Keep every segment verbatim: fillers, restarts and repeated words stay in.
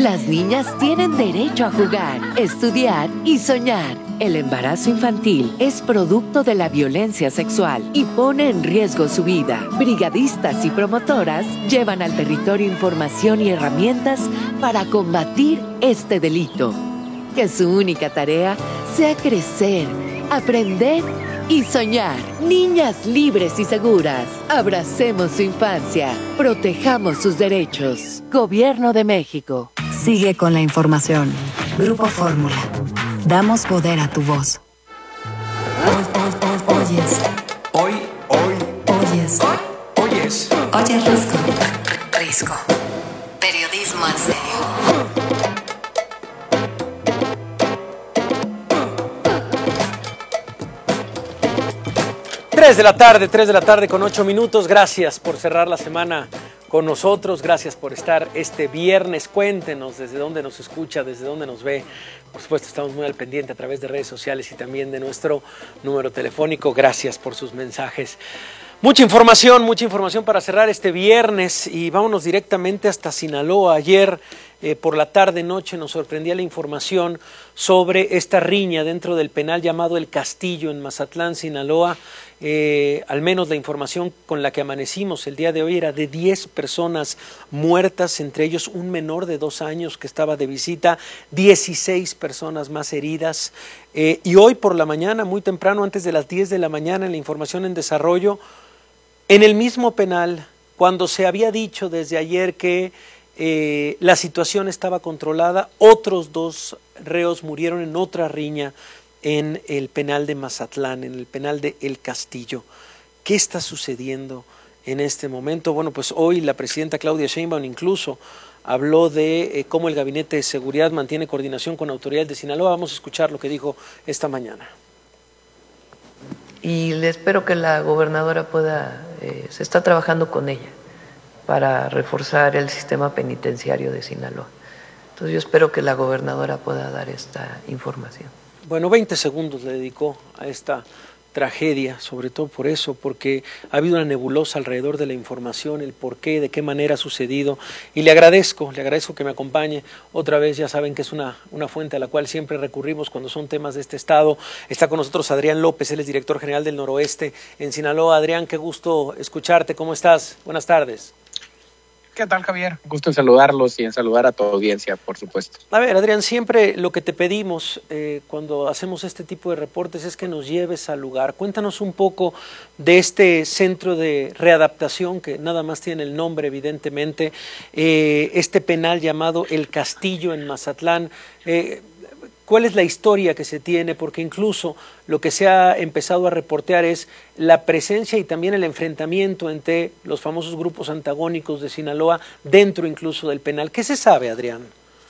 Las niñas tienen derecho a jugar, estudiar y soñar. El embarazo infantil es producto de la violencia sexual y pone en riesgo su vida. Brigadistas y promotoras llevan al territorio información y herramientas para combatir este delito. Que su única tarea sea crecer, aprender y soñar. Niñas libres y seguras. Abracemos su infancia. Protejamos sus derechos. Gobierno de México. Sigue con la información. Grupo Fórmula. Damos poder a tu voz. Oyes. Hoy, hoy. Oyes. Oyes. Oyes Risco. Risco. Periodismo en serio. Tres de la tarde, tres de la tarde con ocho minutos. Gracias por cerrar la semana con nosotros. Gracias por estar este viernes. Cuéntenos desde dónde nos escucha, desde dónde nos ve. Por supuesto, estamos muy al pendiente a través de redes sociales y también de nuestro número telefónico. Gracias por sus mensajes. Mucha información, mucha información para cerrar este viernes y vámonos directamente hasta Sinaloa. Ayer eh, por la tarde-noche nos sorprendía la información sobre esta riña dentro del penal llamado El Castillo en Mazatlán, Sinaloa. Eh, al menos la información con la que amanecimos el día de hoy era de diez personas muertas, entre ellos un menor de dos años que estaba de visita, dieciséis personas más heridas. Eh, y hoy por la mañana, muy temprano, antes de las diez de la mañana, en la información en desarrollo, en el mismo penal, cuando se había dicho desde ayer que eh, la situación estaba controlada, otros dos reos murieron en otra riña en el penal de Mazatlán, en el penal de El Castillo. ¿Qué está sucediendo en este momento? Bueno, pues hoy la presidenta Claudia Sheinbaum incluso habló de eh, cómo el Gabinete de Seguridad mantiene coordinación con autoridades de Sinaloa. Vamos a escuchar lo que dijo esta mañana. Y le espero que la gobernadora pueda, eh, se está trabajando con ella para reforzar el sistema penitenciario de Sinaloa. Entonces yo espero que la gobernadora pueda dar esta información. Bueno, veinte segundos le dedicó a esta tragedia, sobre todo por eso, porque ha habido una nebulosa alrededor de la información, el por qué, de qué manera ha sucedido, y le agradezco, le agradezco que me acompañe otra vez. Ya saben que es una, una fuente a la cual siempre recurrimos cuando son temas de este estado. Está con nosotros Adrián López, él es director general del Noroeste en Sinaloa. Adrián, qué gusto escucharte, ¿cómo estás? Buenas tardes. ¿Qué tal, Javier? Gusto en saludarlos y en saludar a tu audiencia, por supuesto. A ver, Adrián, siempre lo que te pedimos eh, cuando hacemos este tipo de reportes es que nos lleves al lugar. Cuéntanos un poco de este centro de readaptación, que nada más tiene el nombre, evidentemente, eh, este penal llamado El Castillo en Mazatlán. Eh, ¿Cuál es la historia que se tiene? Porque incluso lo que se ha empezado a reportear es la presencia y también el enfrentamiento entre los famosos grupos antagónicos de Sinaloa dentro incluso del penal. ¿Qué se sabe, Adrián?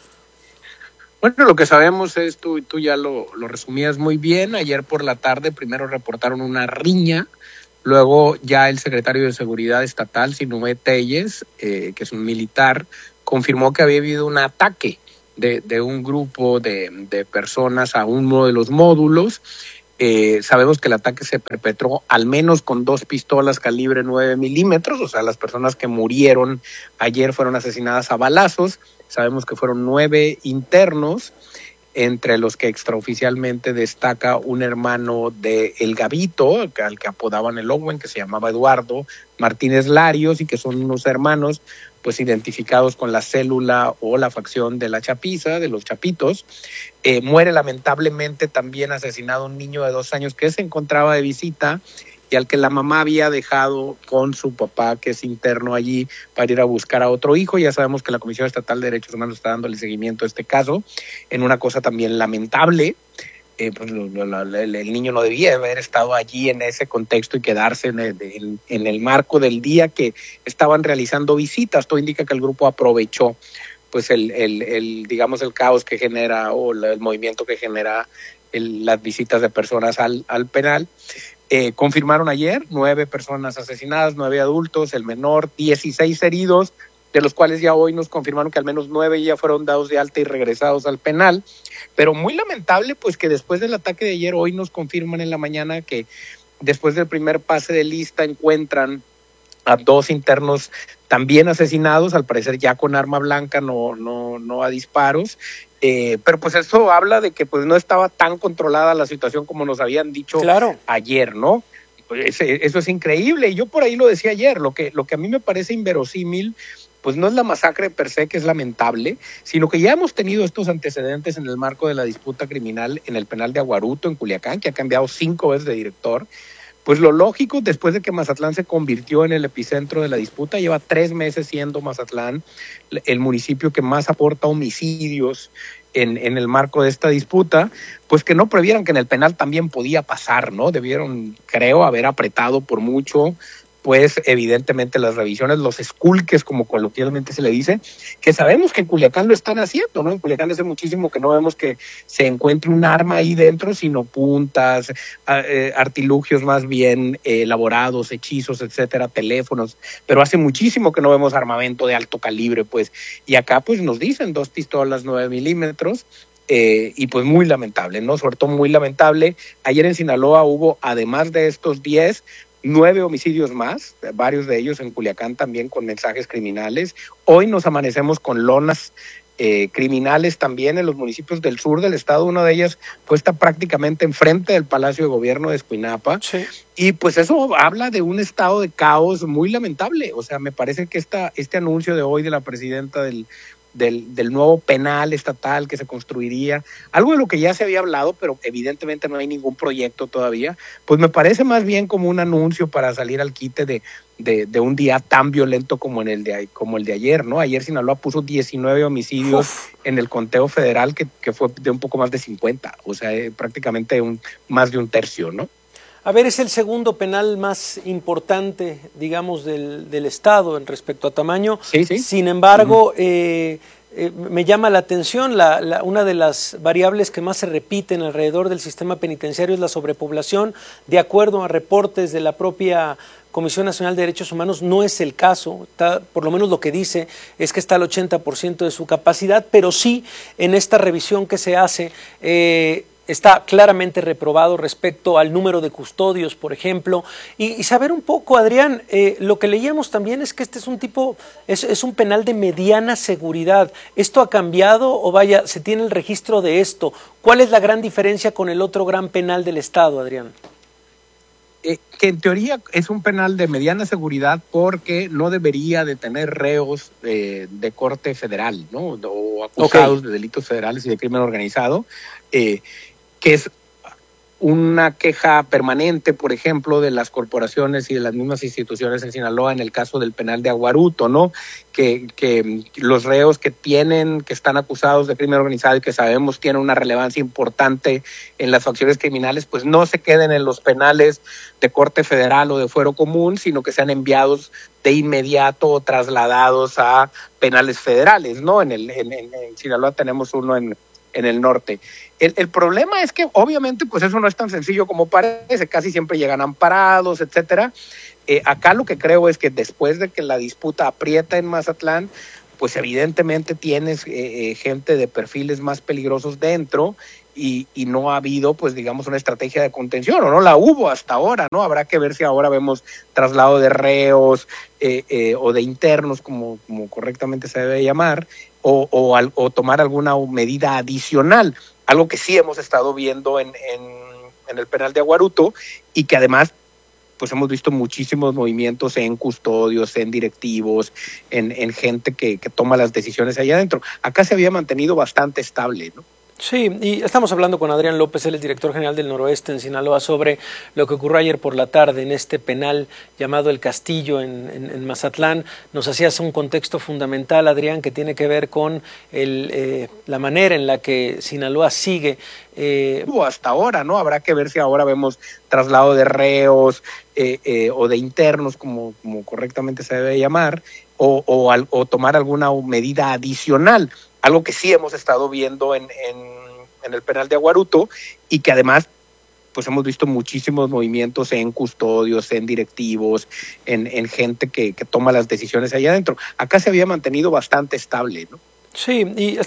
Bueno, lo que sabemos es, tú, tú ya lo, lo resumías muy bien, ayer por la tarde primero reportaron una riña, luego ya el secretario de Seguridad Estatal, Sinué Telles, eh, que es un militar, confirmó que había habido un ataque De, de un grupo de, de personas a uno de los módulos. Eh, sabemos que el ataque se perpetró al menos con dos pistolas calibre nueve milímetros, o sea, las personas que murieron ayer fueron asesinadas a balazos. Sabemos que fueron nueve internos, entre los que extraoficialmente destaca un hermano de El Gabito, al que apodaban el Owen, que se llamaba Eduardo Martínez Larios, y que son unos hermanos pues identificados con la célula o la facción de la chapiza, de los chapitos. Eh, muere lamentablemente también asesinado un niño de dos años que se encontraba de visita y al que la mamá había dejado con su papá, que es interno allí, para ir a buscar a otro hijo. Ya sabemos que la Comisión Estatal de Derechos Humanos está dándole seguimiento a este caso, en una cosa también lamentable. Eh, pues lo, lo, lo, el, el niño no debía haber estado allí en ese contexto y quedarse en el, en, en el marco del día que estaban realizando visitas. Todo indica que el grupo aprovechó pues el, el, el digamos el caos que genera o el movimiento que genera el, las visitas de personas al, al penal. Eh, confirmaron ayer nueve personas asesinadas, nueve adultos, el menor, dieciséis heridos, de los cuales ya hoy nos confirmaron que al menos nueve ya fueron dados de alta y regresados al penal. Pero muy lamentable pues que después del ataque de ayer, hoy nos confirman en la mañana que después del primer pase de lista encuentran a dos internos también asesinados, al parecer ya con arma blanca, no, no, no a disparos. Eh, pero pues eso habla de que pues no estaba tan controlada la situación como nos habían dicho claro. ayer, ¿no? Eso es increíble, y yo por ahí lo decía ayer, lo que, lo que a mí me parece inverosímil, pues no es la masacre per se, que es lamentable, sino que ya hemos tenido estos antecedentes en el marco de la disputa criminal en el penal de Aguaruto, en Culiacán, que ha cambiado cinco veces de director. Pues lo lógico, después de que Mazatlán se convirtió en el epicentro de la disputa, lleva tres meses siendo Mazatlán el municipio que más aporta homicidios en, en el marco de esta disputa, pues que no previeran que en el penal también podía pasar, ¿no? Debieron, creo, haber apretado por mucho, pues evidentemente las revisiones, los esculques, como coloquialmente se le dice, que sabemos que en Culiacán lo están haciendo, ¿no? En Culiacán hace muchísimo que no vemos que se encuentre un arma ahí dentro, sino puntas, eh, artilugios más bien eh, elaborados, hechizos, etcétera, teléfonos, pero hace muchísimo que no vemos armamento de alto calibre, pues, y acá pues nos dicen dos pistolas nueve milímetros, Eh, y pues muy lamentable, ¿no? Sobre todo muy lamentable. Ayer en Sinaloa hubo, además de estos diez, nueve homicidios más, varios de ellos en Culiacán también con mensajes criminales. Hoy nos amanecemos con lonas eh, criminales también en los municipios del sur del estado. Una de ellas pues está prácticamente enfrente del Palacio de Gobierno de Escuinapa. Sí. Y pues eso habla de un estado de caos muy lamentable. O sea, me parece que esta, este anuncio de hoy de la presidenta del Del, del nuevo penal estatal que se construiría, algo de lo que ya se había hablado, pero evidentemente no hay ningún proyecto todavía, pues me parece más bien como un anuncio para salir al quite de, de, de un día tan violento como, en el de, como el de ayer, ¿no? Ayer Sinaloa puso diecinueve homicidios Uf. en el conteo federal, que, que fue de un poco más de cincuenta, o sea, eh, prácticamente un, más de un tercio, ¿no? A ver, es el segundo penal más importante, digamos, del, del estado en respecto a tamaño. Sí, sí. Sin embargo, uh-huh. eh, eh, me llama la atención, la, la, una de las variables que más se repiten alrededor del sistema penitenciario es la sobrepoblación. De acuerdo a reportes de la propia Comisión Nacional de Derechos Humanos, no es el caso, está, por lo menos lo que dice es que está al ochenta por ciento de su capacidad, pero sí en esta revisión que se hace, eh, está claramente reprobado respecto al número de custodios, por ejemplo, y, y saber un poco, Adrián, eh, lo que leíamos también es que este es un tipo, es, es un penal de mediana seguridad. ¿Esto ha cambiado o vaya, se tiene el registro de esto? ¿Cuál es la gran diferencia con el otro gran penal del estado, Adrián? Eh, que en teoría es un penal de mediana seguridad porque no debería de tener reos eh, de corte federal, ¿no? O acusados okay. de delitos federales y de crimen organizado, eh, que es una queja permanente, por ejemplo, de las corporaciones y de las mismas instituciones en Sinaloa en el caso del penal de Aguaruto, ¿no? Que, que los reos que tienen, que están acusados de crimen organizado y que sabemos tienen una relevancia importante en las facciones criminales, pues no se queden en los penales de corte federal o de fuero común, sino que sean enviados de inmediato o trasladados a penales federales, ¿no? En el en, en, en Sinaloa tenemos uno en en el norte. El, el problema es que obviamente pues eso no es tan sencillo como parece, casi siempre llegan amparados, etcétera. Eh, acá lo que creo es que después de que la disputa aprieta en Mazatlán, pues evidentemente tienes eh, gente de perfiles más peligrosos dentro y, y no ha habido pues digamos una estrategia de contención, o no la hubo hasta ahora, ¿no? Habrá que ver si ahora vemos traslado de reos eh, eh, o de internos, como, como correctamente se debe llamar, O, o, al, o tomar alguna medida adicional, algo que sí hemos estado viendo en, en, en el penal de Aguaruto y que además pues hemos visto muchísimos movimientos en custodios, en directivos, en, en gente que, que toma las decisiones allá adentro. Acá se había mantenido bastante estable, ¿no? Sí, y estamos hablando con Adrián López, él es director general del Noroeste en Sinaloa, sobre lo que ocurrió ayer por la tarde en este penal llamado El Castillo en, en, en Mazatlán. Nos hacías un contexto fundamental, Adrián, que tiene que ver con el, eh, la manera en la que Sinaloa sigue. Eh, hasta ahora, ¿no? Habrá que ver si ahora vemos traslado de reos eh, eh, o de internos, como, como correctamente se debe llamar, o, o, al, o tomar alguna medida adicional, algo que sí hemos estado viendo en, en, en el penal de Aguaruto y que además pues hemos visto muchísimos movimientos en custodios, en directivos, en, en gente que, que toma las decisiones allá adentro. Acá se había mantenido bastante estable, ¿no? Sí, y